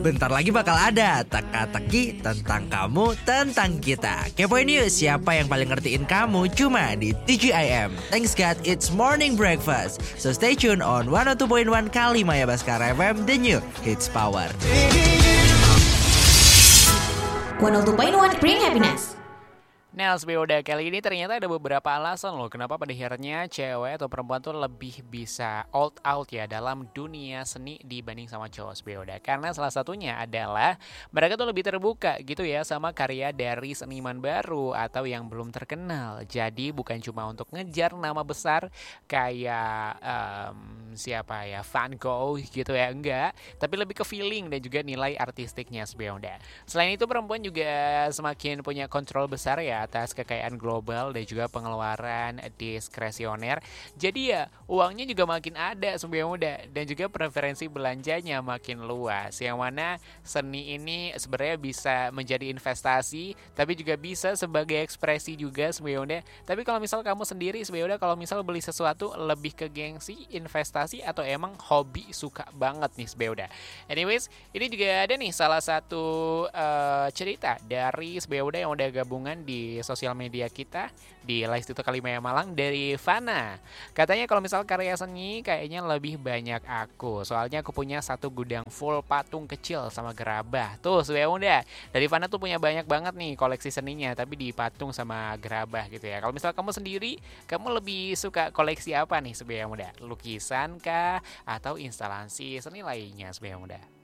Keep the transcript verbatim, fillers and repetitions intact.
Bentar lagi bakal ada teka-teki tentang kamu, tentang kita. Kepoin yuk siapa yang paling ngertiin kamu cuma di T G I M. Thanks God, it's morning breakfast. So stay tuned on one oh two point one Kalimaya Baskara F M, the new hits power. one oh two point one Bring Happiness. Nah, udah kali ini ternyata ada beberapa alasan loh kenapa pada akhirnya cewek atau perempuan tuh lebih bisa all out ya dalam dunia seni dibanding sama cowok udah. Karena salah satunya adalah mereka tuh lebih terbuka gitu ya sama karya dari seniman baru atau yang belum terkenal. Jadi bukan cuma untuk ngejar nama besar kayak um, siapa ya, Van Gogh gitu ya, enggak, tapi lebih ke feeling dan juga nilai artistiknya udah. Selain itu perempuan juga semakin punya kontrol besar ya atas kekayaan global dan juga pengeluaran diskresioner. Jadi ya uangnya juga makin ada sebenarnya, dan juga preferensi belanjanya makin luas. Yang mana seni ini sebenarnya bisa menjadi investasi, tapi juga bisa sebagai ekspresi juga sebenarnya. Tapi kalau misal kamu sendiri sebenarnya, kalau misal beli sesuatu lebih ke gengsi, investasi, atau emang hobi suka banget nih sebenarnya. Anyways, ini juga ada nih salah satu uh, cerita dari sebenarnya yang udah gabungan di sosial media kita di Institut Kalimaya Malang dari Fana. Katanya kalau misal karya seni kayaknya lebih banyak aku, soalnya aku punya satu gudang full patung kecil sama gerabah. Tuh sudah udah dari Fana tuh punya banyak banget nih koleksi seninya, tapi di patung sama gerabah gitu ya. Kalau misal kamu sendiri, kamu lebih suka koleksi apa nih sebenarnya muda? Lukisan kah atau instalasi seni lainnya sebenarnya muda?